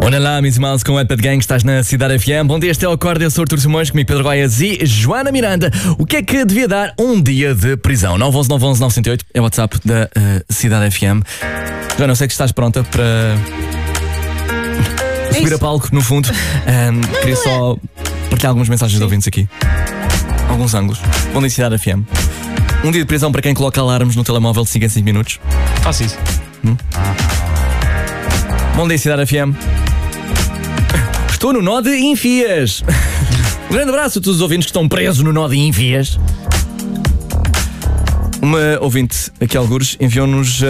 Olha lá, Miss Mouse com o Headpad Gang, estás na Cidade FM. Bom dia, este é o Acorde, eu sou Artur Simões, comigo Pedro Goiás e Joana Miranda. O que é que devia dar um dia de prisão? 911-911-908 é o WhatsApp da Cidade FM. Joana, eu sei que estás pronta para subir a palco, no fundo. Queria só partilhar algumas mensagens de ouvintes aqui. Alguns ângulos. Bom dia, Cidade FM. Um dia de prisão para quem coloca alarmes no telemóvel de 5 em 5 minutos. Faço isso. Bom dia, Cidade FM. Estou no nó de Enfias. Um grande abraço a todos os ouvintes que estão presos no nó de Enfias. Uma ouvinte aqui, algures, enviou-nos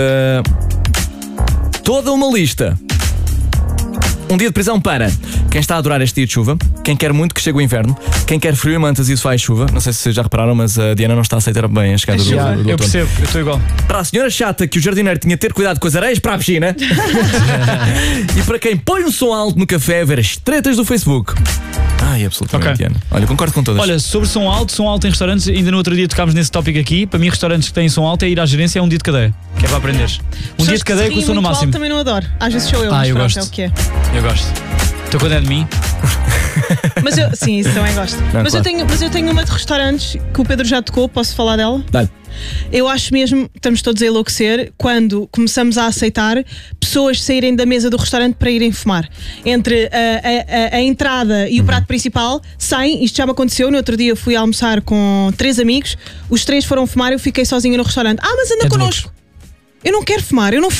toda uma lista. Um dia de prisão para quem está a adorar este dia de chuva, quem quer muito que chegue o inverno, quem quer frio e mantas e isso faz chuva. Não sei se vocês já repararam, mas a Diana não está a aceitar bem a chegada do outono. Eu percebo, eu estou igual. Para a senhora chata que o jardineiro tinha de ter cuidado com as areias para a piscina. E para quem põe um som alto no café a ver as tretas do Facebook. Ai, absolutamente, Ok. Diana. Olha, concordo com todas. Olha, sobre som alto em restaurantes, ainda no outro dia tocámos nesse tópico aqui. Para mim, restaurantes que têm som alto é ir à gerência, é um dia de cadeia. Que é para aprenderes. Um dia de cadeia com o som no máximo. Também não adoro. Às vezes sou eu, mas eu pronto, gosto. é o que é. Eu gosto. Estou quando é de mim. Mas sim, isso também gosto. Não, mas, claro. eu tenho uma de restaurantes que o Pedro já tocou, posso falar dela? Dá-lhe. Eu acho mesmo, estamos todos a enlouquecer quando começamos a aceitar pessoas saírem da mesa do restaurante para irem fumar. Entre a entrada e o prato principal, saem, isto já me aconteceu. No outro dia fui almoçar com 3 amigos, os 3 foram fumar, eu fiquei sozinha no restaurante. Mas anda É de connosco. Eu não quero fumar, eu não